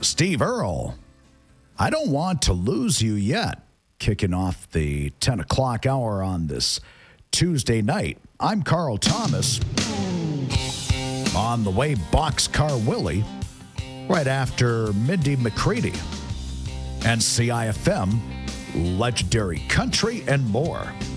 Steve Earle. I don't want to lose you yet. Kicking off the 10 o'clock hour on this Tuesday night. I'm Carl Thomas. On the way, Boxcar Willie. Right after Mindy McCready. And CIFM, Legendary Country, and more.